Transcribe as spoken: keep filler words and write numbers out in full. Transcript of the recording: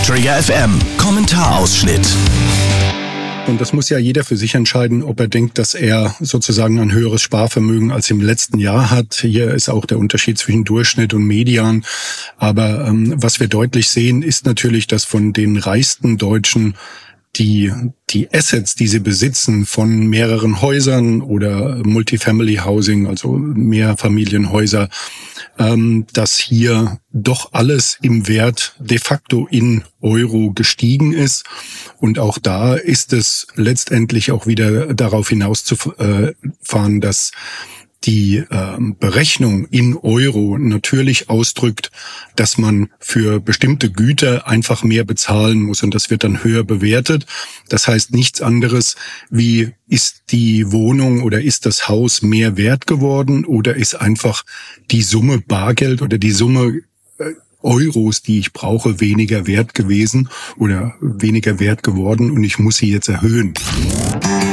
Trigger F M, Kommentarausschnitt. Und das muss ja jeder für sich entscheiden, ob er denkt, dass er sozusagen ein höheres Sparvermögen als im letzten Jahr hat. Hier ist auch der Unterschied zwischen Durchschnitt und Median. Aber ähm, was wir deutlich sehen, ist natürlich, dass von den reichsten Deutschen die die Assets, die sie besitzen, von mehreren Häusern oder Multifamily Housing, also Mehrfamilienhäuser, ähm, dass hier doch alles im Wert de facto in Euro gestiegen ist. Und auch da ist es letztendlich auch wieder darauf hinauszufahren, dass die äh, Berechnung in Euro natürlich ausdrückt, dass man für bestimmte Güter einfach mehr bezahlen muss und das wird dann höher bewertet. Das heißt nichts anderes wie, ist die Wohnung oder ist das Haus mehr wert geworden oder ist einfach die Summe Bargeld oder die Summe äh, Euros, die ich brauche, weniger wert gewesen oder weniger wert geworden und ich muss sie jetzt erhöhen.